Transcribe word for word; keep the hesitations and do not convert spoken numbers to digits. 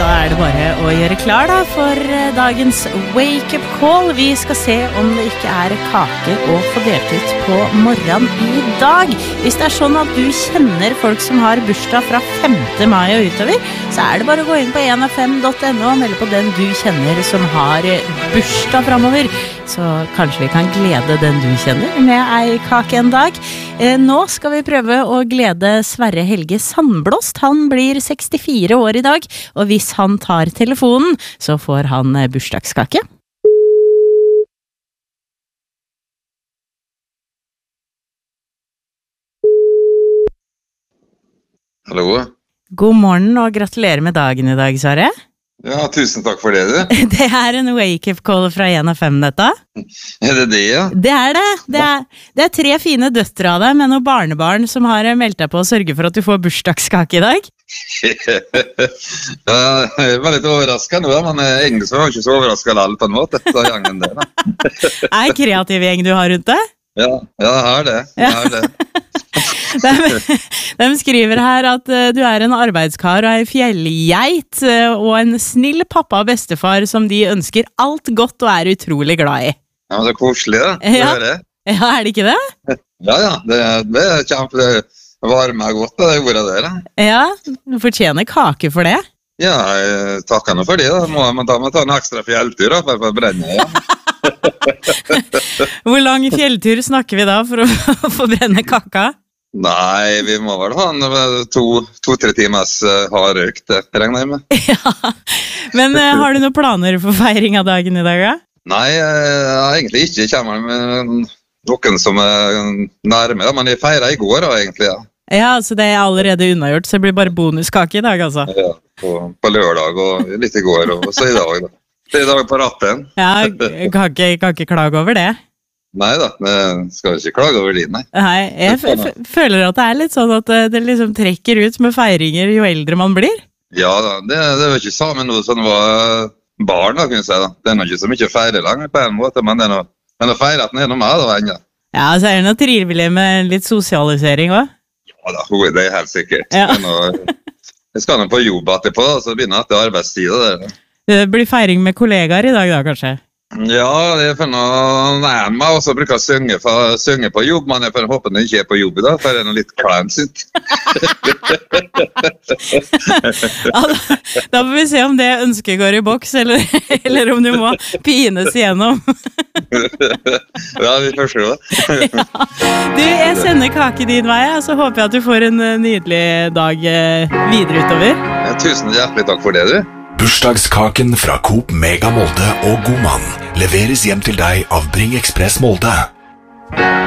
er det bare å gjøre klar da for dagens wake-up call. Vi skal se om det ikke er kake å få delt ut på morgenen i dag. Hvis det er sånn at du kjenner folk som har bursdag fra femte mai og utover, så er det bare å gå inn på en f m punktum n o og melde på den du kjenner som har bursdag fremover. Så kanskje vi kan glede den du kjenner med ei kake en dag. Nå skal vi prøve å glede Sverre Helge Sandblåst. Han blir sekstifire år i dag, og hvis han tar telefonen, så får han bursdagskake. Hallo. God morgen og gratulerer med dagen i dag, Sverre. Ja, tusen takk for det, du. Det er en wake-up call fra en f m, dette. Er det det, ja? Det er det. Det er, det er tre fine døtre av deg med noen barnebarn som har meldt deg på å sørge for at du får bursdagskake i dag. Ja, jeg var litt overrasket nå, men egentlig så var jeg ikke så overrasket alle på en måte. Så gjengen det, da. Er kreativ gjeng du har rundt deg? Ja, ja, jeg har det. Jeg har det. De, de skriver her at uh, du er en arbeidskar og en fjellgeit uh, og en snill pappa og bestefar som de ønsker alt godt og er utrolig glad i. Ja, men det er koselig, da. Det ja. er det. Ja, er det ikke det? Ja, ja. Det, det er kjempe varme godt, det er ordet der. Da. Ja, du fortjener kake for det. Ja, jeg takker noe for det. Da må man ta, man ta en ekstra fjelltur da, for å brenne, ja. Hvor lang fjelltur snakker vi da for å få brenne kaka? Nei, vi må vel ha en to, to-tre timers uh, hardøkt, det regner jeg med. Ja, men uh, har du noen planer for feiring av dagen i dag, da? Nei, uh, egentlig ikke. Jeg kommer med noen som er nærme, men jeg feiret i går da, egentlig, ja. Ja, så det er allerede unnagjort, så det blir bare bonuskake i dag, altså? Ja, på, på lørdag og litt i går, og så i dag da. Det er i dag på rappen. Ja, kan ikke, kan ikke klage over det. Nei da, jeg skal ikke klage over din, nei. Nei, jeg f f føler at det er litt sånn at det liksom trekker ut med feiringer jo eldre man blir. Ja da, det, det var ikke sammen noe som var barn da, kunne jeg si da. Det er nok ikke så mye å feire lenger på en måte, men det er noe, men å feire at den er noe med da, enda. Ja, så er det noe trivelig med litt sosialisering også. Ja da, det er helt sikkert. Ja. Det er noe, jeg skal nå på jobb etterpå, så begynner jeg etter arbeidstida der. Det blir feiring med kollegaer i dag da, kanskje? Ja, det er for noe nær meg, og så bruker jeg å synge, for, synge på jobb, men jeg får håpe den ikke er på jobb i dag, for det er noe litt kleinsynt. Ja, da, da får vi se om det ønsket går i boks, eller, eller om du må pines igjennom. Ja, vi får se det. Ja. Du, jeg sender kake din vei, så håper jeg at du får en nydelig dag videre utover. Ja, tusen hjertelig takk for det, du. Bursdagskaken fra Coop Mega Molde og God Mann leveres hjem til deg av Bring Express Molde.